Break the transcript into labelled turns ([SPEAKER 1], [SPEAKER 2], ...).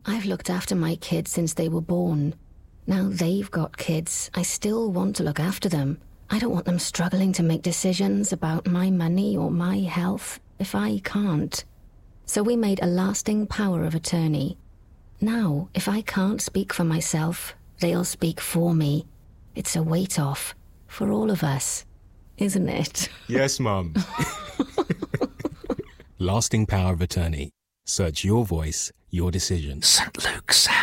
[SPEAKER 1] I've looked after my kids since they were born. Now they've got kids. I still want to look after them. I don't want them struggling to make decisions about my money or my health if I can't. So we made a lasting power of attorney. Now, if I can't speak for myself, they'll speak for me. It's a weight off for all of us, isn't it?
[SPEAKER 2] Yes, Mum.
[SPEAKER 3] Lasting power of attorney. Search your voice, your decision.
[SPEAKER 4] St. Luke's House.